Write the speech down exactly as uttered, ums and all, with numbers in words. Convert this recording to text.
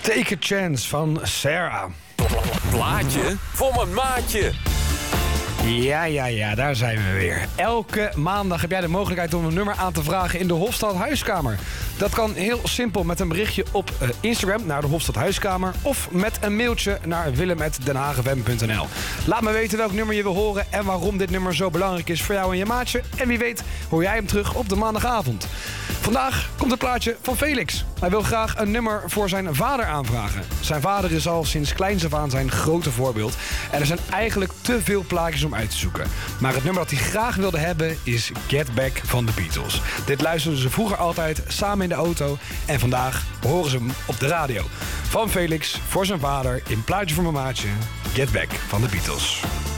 Take a Chance van Sarah. Plaatje voor mijn maatje. Ja, ja, ja, daar zijn we weer. Elke maandag heb jij de mogelijkheid om een nummer aan te vragen in de Hofstad Huiskamer. Dat kan heel simpel met een berichtje op uh, Instagram naar de Hofstad Huiskamer of met een mailtje naar willem at den haag f m punt n l. Laat me weten welk nummer je wil horen en waarom dit nummer zo belangrijk is voor jou en je maatje. En wie weet hoor jij hem terug op de maandagavond. Vandaag komt het plaatje van Felix. Hij wil graag een nummer voor zijn vader aanvragen. Zijn vader is al sinds kleins af aan zijn grote voorbeeld. En er zijn eigenlijk te veel plaatjes om uit te zoeken. Maar het nummer dat hij graag wilde hebben is Get Back van de Beatles. Dit luisterden ze vroeger altijd samen in de auto. En vandaag horen ze hem op de radio. Van Felix voor zijn vader in Plaatje voor mijn maatje. Get Back van de Beatles.